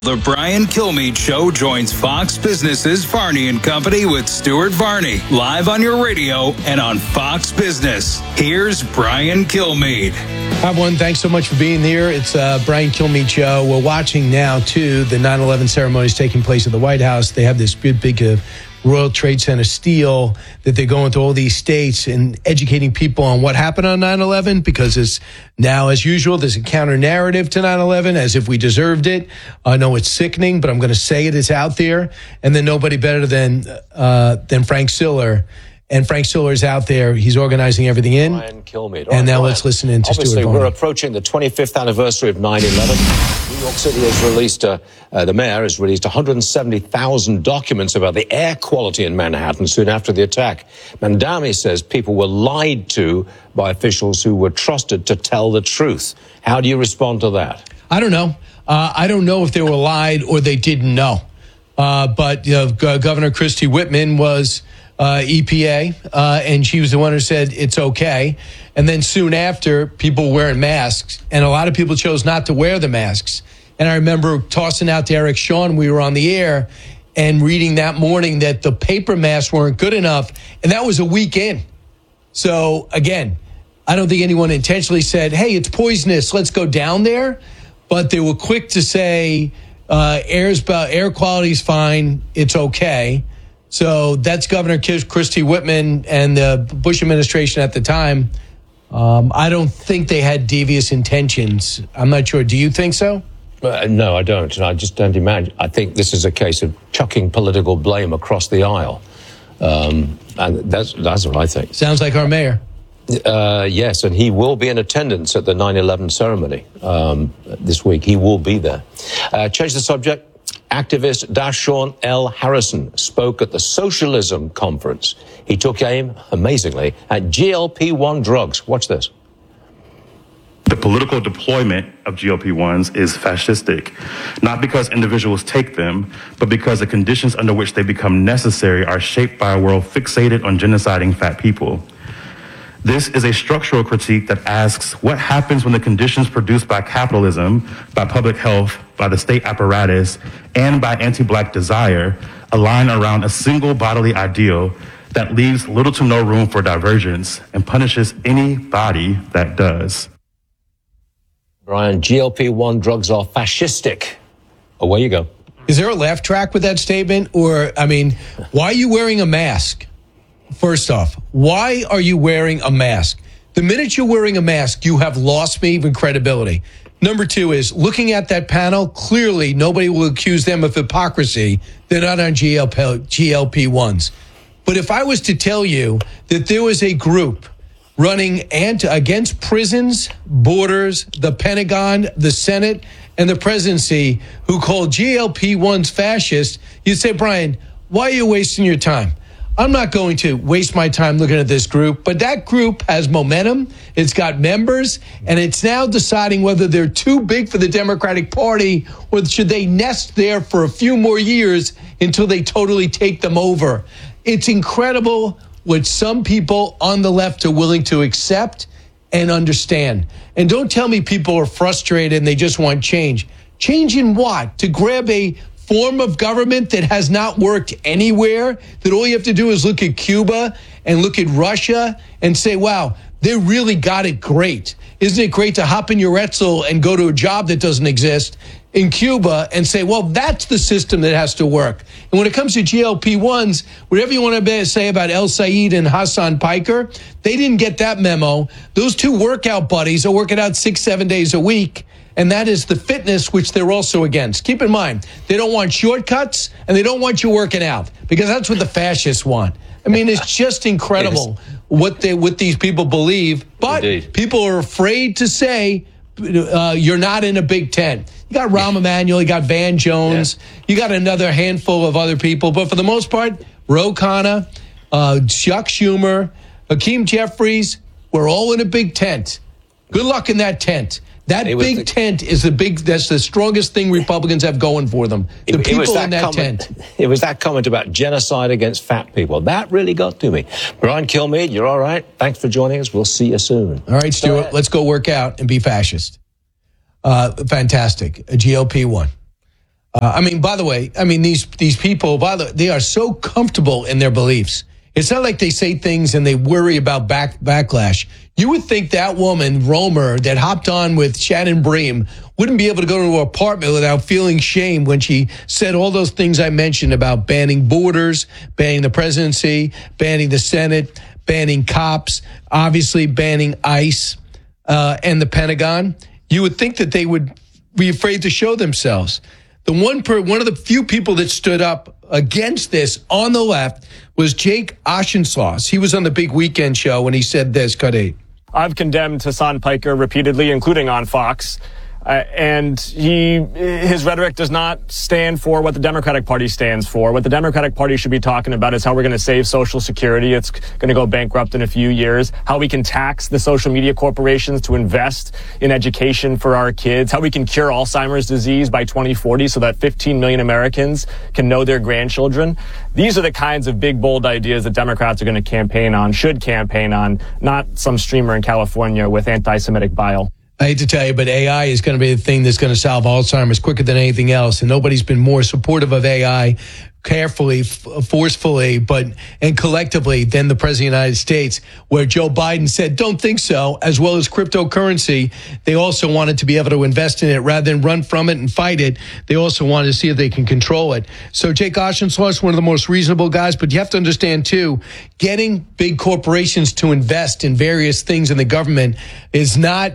The Brian Kilmeade Show joins Fox Business's Varney and Company with Stuart Varney, live on your radio and on Fox Business. Here's Brian Kilmeade. Hi, everyone. Thanks so much for being here. It's Brian Kilmeade Show. We're watching now, too, the 9/11 ceremonies taking place at the White House. They have this big World Trade Center steel that they're going to all these states and educating people on what happened on 9/11, because it's now, as usual, there's a counter narrative to 9/11 as if we deserved it. I know it's sickening, but I'm going to say it. It's out there. And then nobody better than Frank Siller. And Frank Siller is out there. He's organizing everything in. Brian Kilmeade. And now let's listen in to Stuart Obviously, Varney. we're approaching the 25th anniversary of 9/11. New York City has released, the mayor has released 170,000 documents about the air quality in Manhattan soon after the attack. Mandami says people were lied to by officials who were trusted to tell the truth. How do you respond to that? I don't know. I don't know if they were lied or they didn't know. But Governor Christie Whitman was EPA, and she was the one who said it's okay. And then soon after, people wearing masks, and a lot of people chose not to wear the masks. And I remember tossing out to Eric Shawn, we were on the air, and reading that morning that the paper masks weren't good enough, and that was a week in. So, again, I don't think anyone intentionally said, hey, it's poisonous, let's go down there. But they were quick to say, air quality's fine, it's okay. So that's Governor Christie Whitman and the Bush administration at the time. I don't think they had devious intentions. I'm not sure. Do you think so? No, I don't. And I just don't imagine. I think this is a case of chucking political blame across the aisle. And that's what I think. Sounds like our mayor. Yes, and he will be in attendance at the 9/11 ceremony this week. He will be there. Change the subject. Activist Dashawn L. Harrison spoke at the Socialism Conference. He took aim, amazingly, at GLP-1 drugs. Watch this. The political deployment of GLP-1s is fascistic, not because individuals take them, but because the conditions under which they become necessary are shaped by a world fixated on genociding fat people. This is a structural critique that asks what happens when the conditions produced by capitalism, by public health, by the state apparatus, and by anti-Black desire align around a single bodily ideal that leaves little to no room for divergence and punishes any body that does. Brian, GLP-1 drugs are fascistic. Away you go. Is there a laugh track with that statement? Or, I mean, why are you wearing a mask? First off, why are you wearing a mask? The minute you're wearing a mask, you have lost me in credibility. Number two is, looking at that panel, clearly nobody will accuse them of hypocrisy. They're not on GLP-1s. But if I was to tell you that there was a group running against prisons, borders, the Pentagon, the Senate, and the presidency who called GLP-1s fascist, you'd say, Brian, why are you wasting your time? I'm not going to waste my time looking at this group, but that group has momentum. It's got members, and it's now deciding whether they're too big for the Democratic Party or should they nest there for a few more years until they totally take them over. It's incredible what some people on the left are willing to accept and understand. And don't tell me people are frustrated and they just want change. Change in what? To grab a form of government that has not worked anywhere, that all you have to do is look at Cuba and look at Russia and say, wow, they really got it great. Isn't it great to hop in your Etzel and go to a job that doesn't exist in Cuba and say, well, that's the system that has to work. And when it comes to GLP-1s, whatever you want to say about El Sayed and Hassan Piker, they didn't get that memo. Those two workout buddies are working out 6-7 days a week. And that is the fitness, which they're also against. Keep in mind, they don't want shortcuts and they don't want you working out, because that's what the fascists want. I mean, it's just incredible what these people believe. But Indeed. People are afraid to say you're not in a big tent. You got Rahm Emanuel, you got Van Jones, you got another handful of other people. But for the most part, Ro Khanna, Chuck Schumer, Hakeem Jeffries, we're all in a big tent. Good luck in that tent. That big tent is that's the strongest thing Republicans have going for them. The people in that tent. It was that comment about genocide against fat people. That really got to me. Brian Kilmeade, you're all right. Thanks for joining us. We'll see you soon. All right, Stuart, let's go work out and be fascist. Fantastic. A GLP-1. By the way, these people, they are so comfortable in their beliefs. It's not like they say things and they worry about backlash. You would think that woman, Romer, that hopped on with Shannon Bream, wouldn't be able to go to her apartment without feeling shame when she said all those things I mentioned about banning borders, banning the presidency, banning the Senate, banning cops, obviously banning ICE and the Pentagon. You would think that they would be afraid to show themselves. One of the few people that stood up against this on the left was Jake Oshensloss. He was on the Big Weekend show and he said this, Cut 8. I've condemned Hassan Piker repeatedly, including on Fox. And his rhetoric does not stand for what the Democratic Party stands for. What the Democratic Party should be talking about is how we're going to save Social Security. It's going to go bankrupt in a few years. How we can tax the social media corporations to invest in education for our kids. How we can cure Alzheimer's disease by 2040 so that 15 million Americans can know their grandchildren. These are the kinds of big, bold ideas that Democrats are going to campaign on, should campaign on, not some streamer in California with anti-Semitic bile. I hate to tell you, but AI is going to be the thing that's going to solve Alzheimer's quicker than anything else. And nobody's been more supportive of AI carefully, forcefully, and collectively than the President of the United States, where Joe Biden said, don't think so, as well as cryptocurrency. They also wanted to be able to invest in it rather than run from it and fight it. They also wanted to see if they can control it. So Jake Oshensloss is one of the most reasonable guys, but you have to understand, too, getting big corporations to invest in various things in the government is not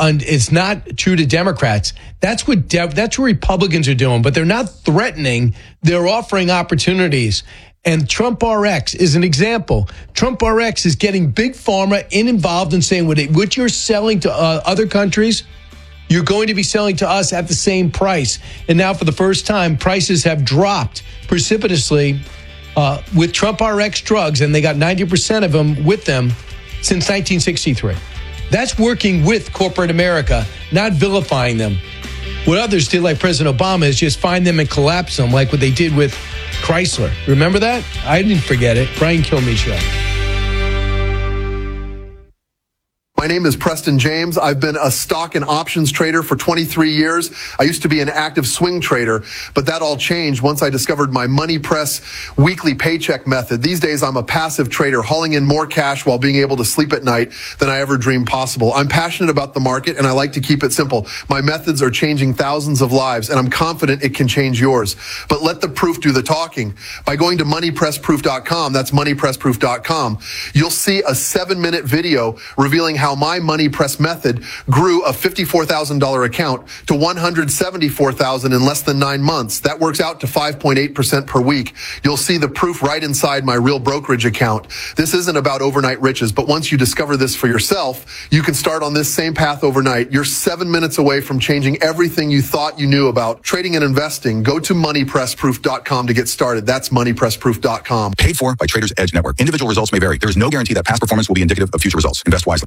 true to Democrats. That's what Republicans are doing, but they're not threatening. They're offering opportunities. And Trump RX is an example. Trump RX is getting big pharma involved and saying what you're selling to other countries, you're going to be selling to us at the same price. And now for the first time, prices have dropped precipitously with Trump RX drugs, and they got 90% of them with them since 1963. That's working with corporate America, not vilifying them. What others did, like President Obama, is just find them and collapse them, like what they did with Chrysler. Remember that? I didn't forget it. Brian Kilmeade Show. My name is Preston James. I've been a stock and options trader for 23 years. I used to be an active swing trader, but that all changed once I discovered my Money Press weekly paycheck method. These days, I'm a passive trader, hauling in more cash while being able to sleep at night than I ever dreamed possible. I'm passionate about the market, and I like to keep it simple. My methods are changing thousands of lives, and I'm confident it can change yours. But let the proof do the talking. By going to moneypressproof.com, that's moneypressproof.com, you'll see a 7-minute video revealing how my Money Press method grew a $54,000 account to $174,000 in less than 9 months. That works out to 5.8% per week. You'll see the proof right inside my real brokerage account. This isn't about overnight riches, but once you discover this for yourself, you can start on this same path overnight. You're 7 minutes away from changing everything you thought you knew about trading and investing. Go to moneypressproof.com to get started. That's moneypressproof.com. Paid for by Traders Edge Network. Individual results may vary. There is no guarantee that past performance will be indicative of future results. Invest wisely.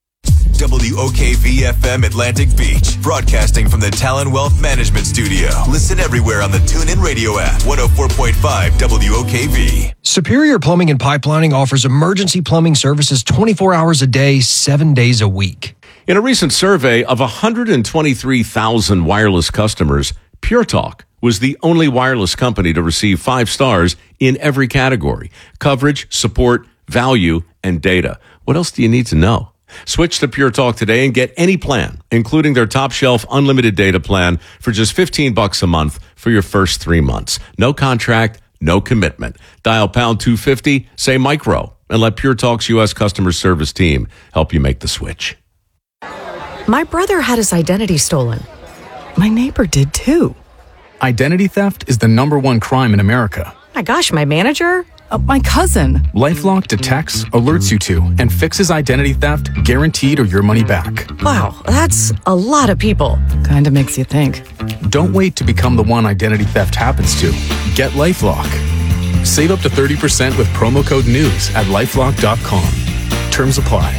WOKV-FM Atlantic Beach, broadcasting from the Talon Wealth Management Studio. Listen everywhere on the TuneIn Radio app. 104.5 WOKV. Superior Plumbing and Pipelining offers emergency plumbing services 24 hours a day, 7 days a week. In a recent survey of 123,000 wireless customers, Pure Talk was the only wireless company to receive 5 stars in every category: coverage, support, value, and data. What else do you need to know? Switch to Pure Talk today and get any plan, including their top shelf unlimited data plan, for just $15 a month for your first 3 months. No contract, no commitment. Dial pound 250, say micro, and let Pure Talk's U.S. customer service team help you make the switch. My brother had his identity stolen. My neighbor did too. Identity theft is the #1 crime in America. My gosh, my manager? My cousin. LifeLock detects, alerts you to, and fixes identity theft, guaranteed or your money back. Wow, that's a lot of people. Kinda makes you think. Don't wait to become the one identity theft happens to. Get LifeLock. Save up to 30% with promo code NEWS at LifeLock.com. Terms apply.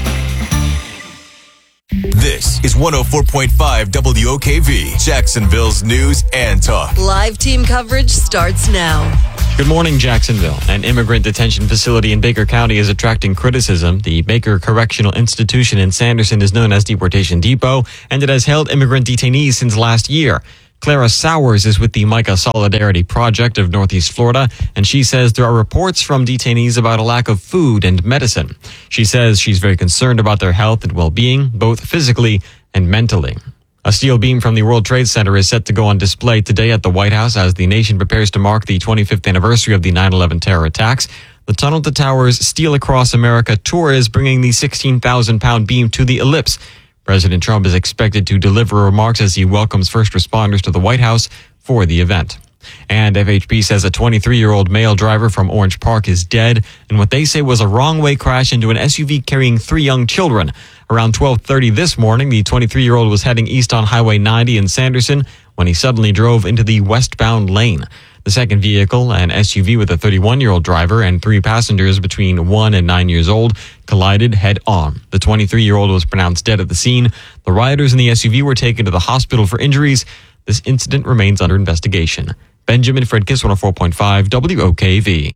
This is 104.5 WOKV, Jacksonville's news and talk. Live team coverage starts now. Good morning, Jacksonville. An immigrant detention facility in Baker County is attracting criticism. The Baker Correctional Institution in Sanderson is known as Deportation Depot, and it has held immigrant detainees since last year. Clara Sowers is with the Micah Solidarity Project of Northeast Florida, and she says there are reports from detainees about a lack of food and medicine. She says she's very concerned about their health and well-being, both physically and mentally. A steel beam from the World Trade Center is set to go on display today at the White House as the nation prepares to mark the 25th anniversary of the 9/11 terror attacks. The Tunnel to Towers Steel Across America tour is bringing the 16,000-pound beam to the ellipse. President Trump is expected to deliver remarks as he welcomes first responders to the White House for the event. And FHP says a 23-year-old male driver from Orange Park is dead in what they say was a wrong-way crash into an SUV carrying 3 young children. Around 12:30 this morning, the 23-year-old was heading east on Highway 90 in Sanderson when he suddenly drove into the westbound lane. The second vehicle, an SUV with a 31-year-old driver and 3 passengers between 1 and 9 years old, collided head-on. The 23-year-old was pronounced dead at the scene. The rioters in the SUV were taken to the hospital for injuries. This incident remains under investigation. Benjamin Fredkiss, 104.5 WOKV.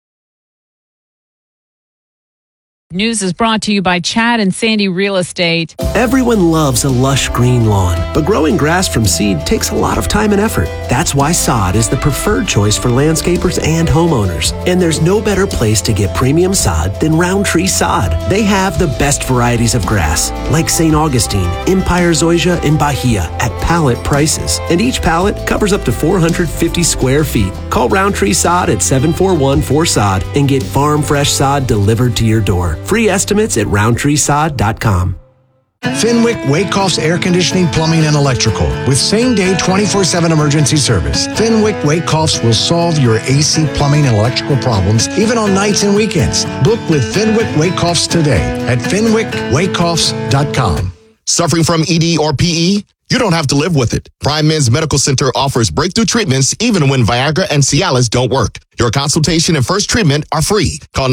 News is brought to you by Chad and Sandy Real Estate. Everyone loves a lush green lawn, but growing grass from seed takes a lot of time and effort. That's why sod is the preferred choice for landscapers and homeowners. And there's no better place to get premium sod than Roundtree Sod. They have the best varieties of grass, like St. Augustine, Empire Zoysia, and Bahia at pallet prices. And each pallet covers up to 450 square feet. Call Roundtree Sod at 741-4SOD and get farm fresh sod delivered to your door. Free estimates at roundtreesod.com. Fenwick Wakehoff's Air Conditioning, Plumbing, and Electrical with same-day 24/7 emergency service. Fenwick Wakehoffs will solve your AC, plumbing, and electrical problems even on nights and weekends. Book with Fenwick Wakehoffs today at fenwickwakehoffs.com. Suffering from ED or PE? You don't have to live with it. Prime Men's Medical Center offers breakthrough treatments even when Viagra and Cialis don't work. Your consultation and first treatment are free. Call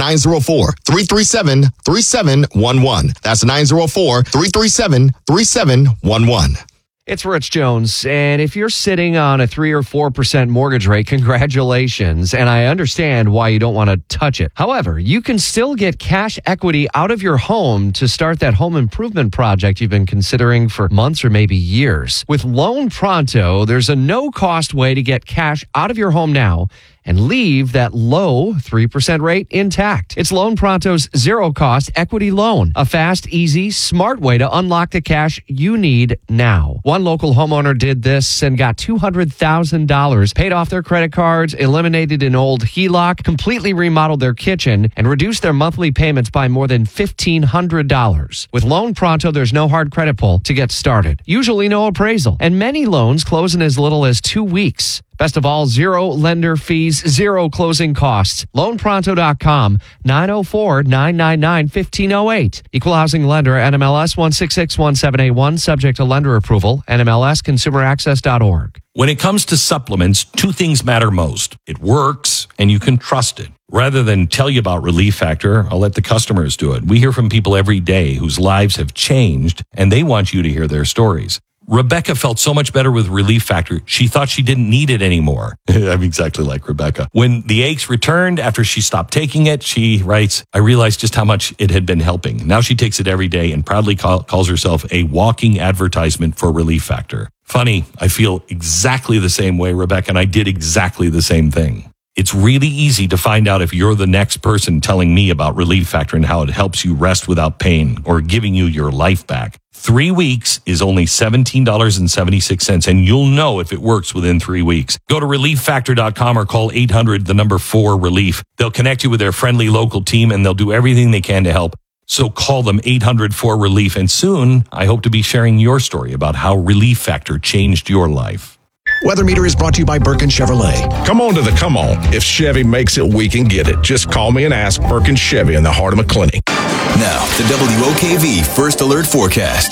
904-337-3711. That's 904-337-3711. It's Rich Jones, and if you're sitting on a 3 or 4% mortgage rate, congratulations, and I understand why you don't want to touch it. However, you can still get cash equity out of your home to start that home improvement project you've been considering for months or maybe years. With Loan Pronto, there's a no-cost way to get cash out of your home now and leave that low 3% rate intact. It's Loan Pronto's zero-cost equity loan, a fast, easy, smart way to unlock the cash you need now. One local homeowner did this and got $200,000, paid off their credit cards, eliminated an old HELOC, completely remodeled their kitchen, and reduced their monthly payments by more than $1,500. With Loan Pronto, there's no hard credit pull to get started, usually no appraisal, and many loans close in as little as 2 weeks. Best of all, zero lender fees, zero closing costs. LoanPronto.com, 904-999-1508. Equal housing lender, NMLS 1661781, subject to lender approval, NMLS ConsumerAccess.org. When it comes to supplements, 2 things matter most. It works and you can trust it. Rather than tell you about Relief Factor, I'll let the customers do it. We hear from people every day whose lives have changed and they want you to hear their stories. Rebecca felt so much better with Relief Factor, she thought she didn't need it anymore. I'm exactly like Rebecca. When the aches returned after she stopped taking it, she writes, I realized just how much it had been helping. Now she takes it every day and proudly calls herself a walking advertisement for Relief Factor. Funny, I feel exactly the same way, Rebecca, and I did exactly the same thing. It's really easy to find out if you're the next person telling me about Relief Factor and how it helps you rest without pain or giving you your life back. 3 weeks is only $17.76, and you'll know if it works within 3 weeks. Go to ReliefFactor.com or call 800-4-RELIEF. They'll connect you with their friendly local team, and they'll do everything they can to help. So call them 800-4-RELIEF, and soon I hope to be sharing your story about how Relief Factor changed your life. Weather Meter is brought to you by Birkin Chevrolet. Come on to the come on. If Chevy makes it, we can get it. Just call me and ask. Birkin Chevy in the heart of McClinney. Now, the WOKV First Alert Forecast.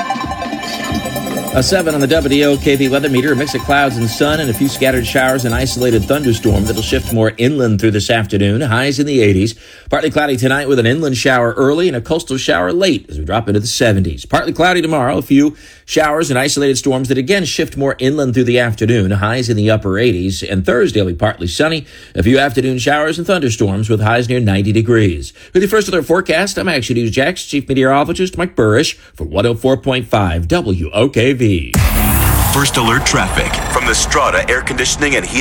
A 7 on the WOKV weather meter, a mix of clouds and sun and a few scattered showers and isolated thunderstorm that'll shift more inland through this afternoon. Highs in the 80s. Partly cloudy tonight with an inland shower early and a coastal shower late as we drop into the 70s. Partly cloudy tomorrow, a few showers and isolated storms that again shift more inland through the afternoon. Highs in the upper 80s. And Thursday will be partly sunny. A few afternoon showers and thunderstorms with highs near 90 degrees. With your First Alert forecast, I'm Action News Jax Chief Meteorologist Mike Burrish for 104.5 WOKV. First Alert Traffic from the Strata Air Conditioning and Heating